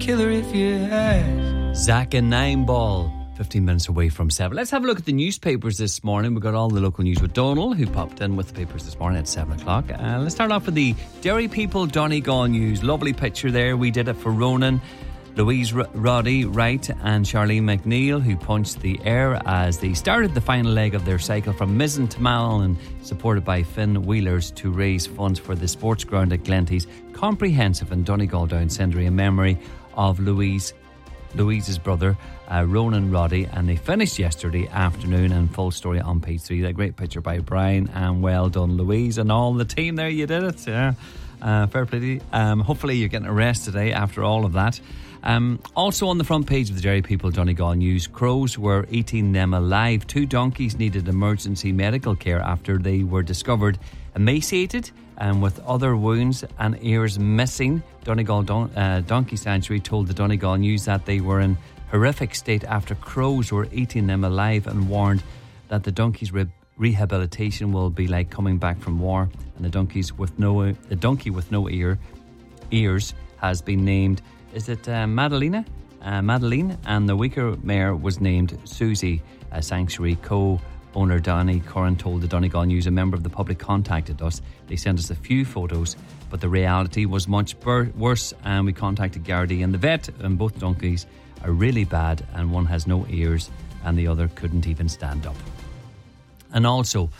killer if you ask. Zach and 9 Ball, 15 minutes away from 7. Let's have a look at the newspapers this morning. We've got all the local news with Donal, who popped in with the papers this morning at 7 o'clock. Let's start off with the Derry People Donegal news. Lovely picture there. We did it for Ronan, Louise Roddy Wright and Charlene McNeil, who punched the air as they started the final leg of their cycle from Mizzen to Malin, supported by Finn Wheelers, to raise funds for the sports ground at Glenties Comprehensive in Donegal Down Century in memory of Louise's brother, Ronan Roddy, and they finished yesterday afternoon. And full story on page 3. A great picture by Brian, and well done, Louise, and all the team there. You did it. Yeah. Fair play to you. Hopefully you're getting a rest today after all of that. Also on the front page of the Derry People Donegal news, crows were eating them alive. 2 donkeys needed emergency medical care after they were discovered emaciated and with other wounds and ears missing. Donegal Donkey Sanctuary told the Donegal news that they were in horrific state after crows were eating them alive, and warned that the donkeys' rehabilitation will be like coming back from war. And the donkey with no ears has been named, is it Madeline, and the weaker mare was named Susie. Sanctuary co-owner Donny Curran told the Donegal News a member of the public contacted us. They sent us a few photos, but the reality was much worse, and we contacted Gardaí and the vet, and both donkeys are really bad, and one has no ears and the other couldn't even stand up. And also